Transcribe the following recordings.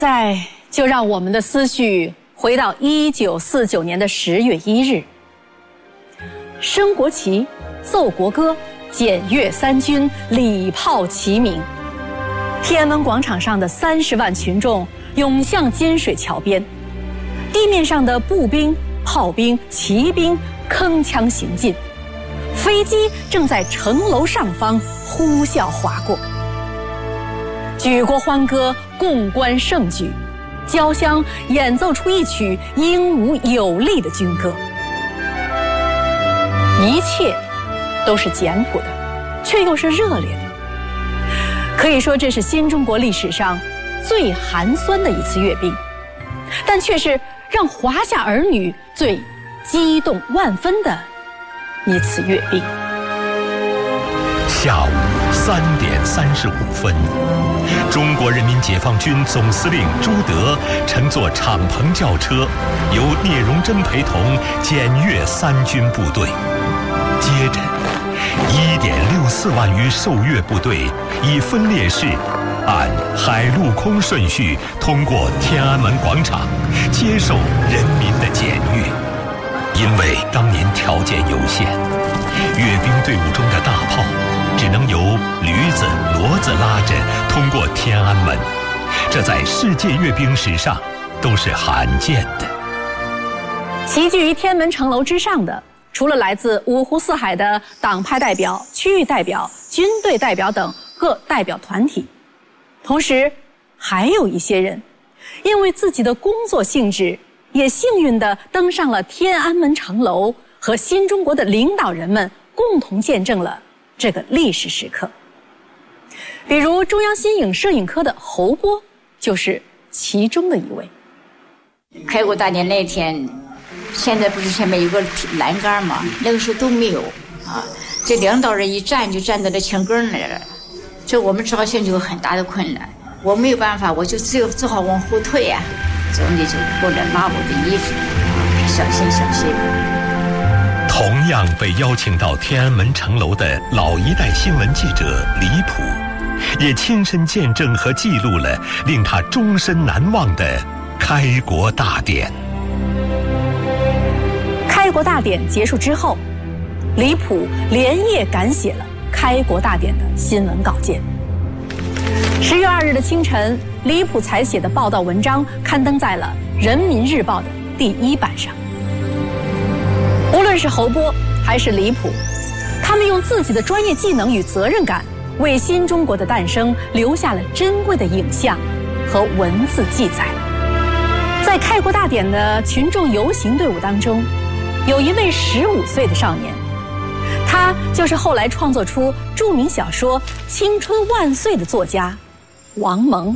就让我们的思绪回到1949年的10月1日，升国旗、奏国歌、检阅三军，礼炮齐鸣。天安门广场上的30万群众涌向金水桥边，地面上的步兵、炮兵、骑兵铿锵行进，飞机正在城楼上方呼啸划过。举国欢歌，共观盛举，交响演奏出一曲英武有力的军歌。一切都是简朴的，却又是热烈的。可以说，这是新中国历史上最寒酸的一次阅兵，但却是让华夏儿女最激动万分的一次阅兵。 下午3点35分，中国人民解放军总司令朱德乘坐敞篷轿车，由聂荣臻陪同检阅三军部队。接着1.64万余受阅部队以分列式按海陆空顺序通过天安门广场，接受人民的检阅。因为当年条件有限，阅兵队伍中的大炮只能由驴子、骡子拉着通过天安门，这在世界阅兵史上都是罕见的。 齐聚于天安门城楼之上的，除了来自五湖四海的党派代表、区域代表、军队代表等各代表团体，同时还有一些人因为自己的工作性质，也幸运地登上了天安门城楼，和新中国的领导人们共同见证了这个历史时刻。比如中央新影摄影科的侯波就是其中的一位。 开国大典那天，现在不是前面有个栏杆吗？那个时候都没有啊，这领导人一站就站在这墙根那儿了，这我们照相就有很大的困难。我没有办法，我就只好往后退呀，总得就过来拉我的衣服，小心小心。 同样被邀请到天安门城楼的老一代新闻记者李普，也亲身见证和记录了令他终身难忘的开国大典。 开国大典结束之后，李普连夜赶写了开国大典的新闻稿件。10月2日的清晨，李普才写的报道文章刊登在了《人民日报》的第1版上。无论是侯波还是李普，他们用自己的专业技能与责任感，为新中国的诞生留下了珍贵的影像和文字记载。在开国大典的群众游行队伍当中，有一位15岁的少年，他就是后来创作出著名小说《青春万岁》的作家王蒙。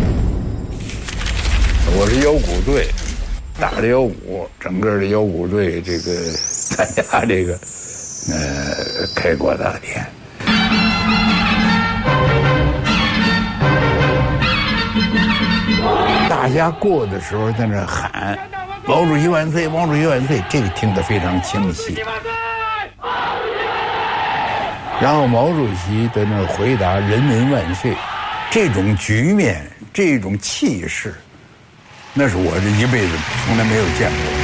我是腰鼓队，打的腰鼓，整个的腰鼓队这个参加这个开国大典。大家过的时候在那喊“毛主席万岁，毛主席万岁”，这个听得非常清晰。然后毛主席在那回答“人民万岁”，这种局面，这种气势，那是我这一辈子从来没有见过。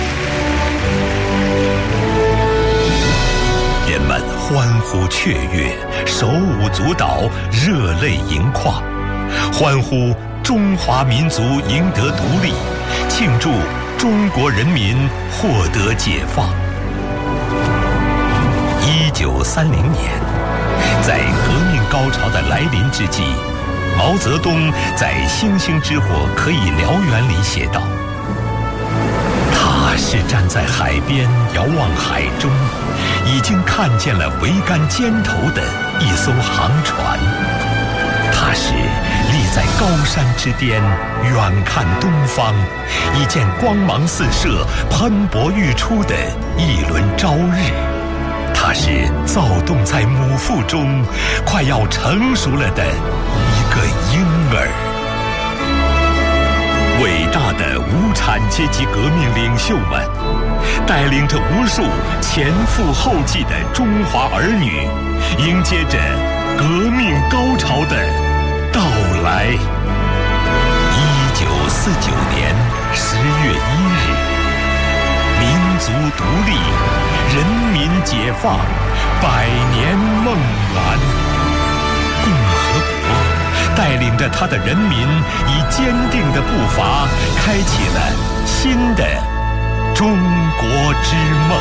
人们欢呼雀跃，手舞足蹈，热泪盈眶，欢呼中华民族赢得独立，庆祝中国人民获得解放。1930年，在革命高潮的来临之际，毛泽东在《星星之火可以燎原》里写道：“他是站在海边遥望海中，已经看见了桅杆尖头的一艘航船。他是立在高山之巅，远看东方，已见光芒四射、喷薄欲出的一轮朝日。他是躁动在母腹中，快要成熟了的一个婴儿。”伟大的无产阶级革命领袖们，带领着无数前赴后继的中华儿女，迎接着革命高潮的到来。 年10月1日，民族独立，人民解放，100年梦圆。共和国带领着他的人民，以坚定的步伐，开启了新的中国之梦。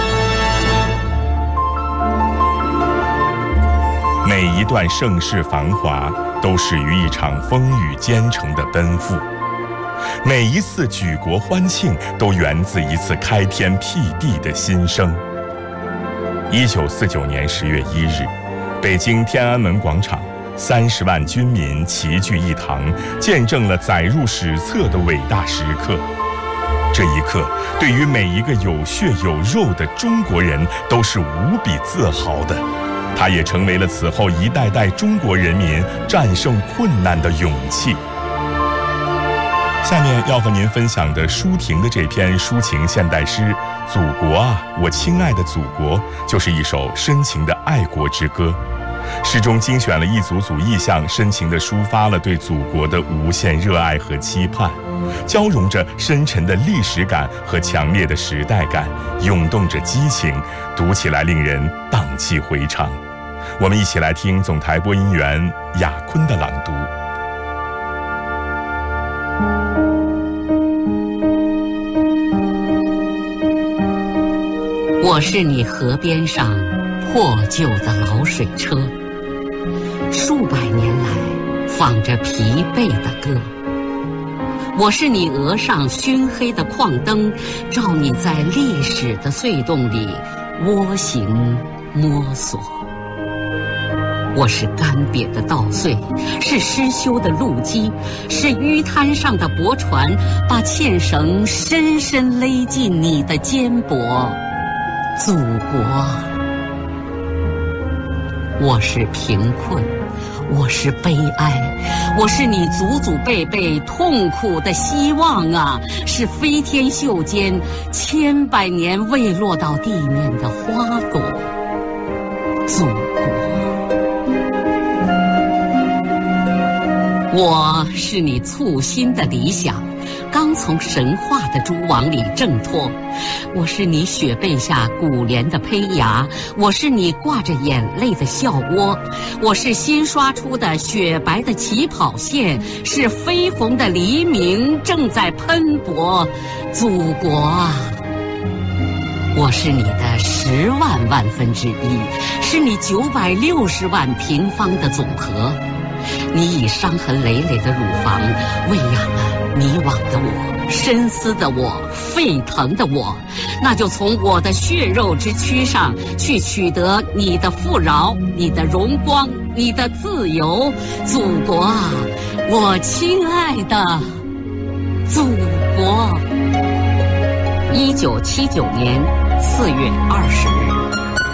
每一段盛世繁华都始于一场风雨兼程的奔赴，每一次举国欢庆都源自一次开天辟地的新生。1949年10月1日，北京天安门广场，30万军民齐聚一堂，见证了载入史册的伟大时刻。这一刻，对于每一个有血有肉的中国人都是无比自豪的。它也成为了此后一代代中国人民战胜困难的勇气。下面要和您分享的舒婷的这篇抒情现代诗《祖国啊，我亲爱的祖国》，就是一首深情的爱国之歌。诗中精选了一组组意象，深情地抒发了对祖国的无限热爱和期盼，交融着深沉的历史感和强烈的时代感，涌动着激情，读起来令人荡气回肠。我们一起来听总台播音员雅坤的朗读。 我是你河边上破旧的老水车，数百年来放着疲惫的歌。我是你额上熏黑的矿灯，照你在历史的隧洞里蜗行摸索。我是干瘪的稻穗，是失修的路基，是淤滩上的驳船，把纤绳深深勒进你的肩膊。祖国啊，我是贫困，我是悲哀，我是你祖祖辈辈痛苦的希望啊，是飞天袖间千百年未落到地面的花朵。祖国，我是你簇新的理想，刚从神话的蛛网里挣脱。我是你雪背下古莲的胚芽，我是你挂着眼泪的笑窝，我是新刷出的雪白的起跑线，是绯红的黎明正在喷薄。祖国啊，我是你的10万万分之一，是你960万平方的总和。你以伤痕累累的乳房喂养了迷惘的我，深思的我，沸腾的我，那就从我的血肉之躯上去取得你的富饶，你的荣光，你的自由。祖国啊，我亲爱的祖国。1979年4月20日。